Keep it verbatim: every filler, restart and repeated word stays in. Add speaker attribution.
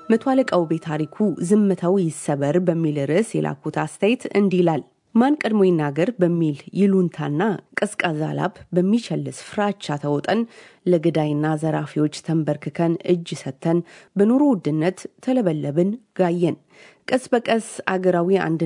Speaker 1: መቶ አለቃው ቤታሪኩ ዝምታው ይሰበር በሚል ርዕስ የላኩት አስተያየት እንዲህ ይላል። ማን ቀድሞ ይናገር በሚል ይሉንታና ቀዝቃዛ ላብ በሚቸልስ ፍራቻ ተውጠን ለገዳይና ዘራፊዎች ተንበርክከን እጅ ሰተን በኑሮ ውድነት ተለበለብን ጋየን። ቀስ በቀስ አገራዊ አንድ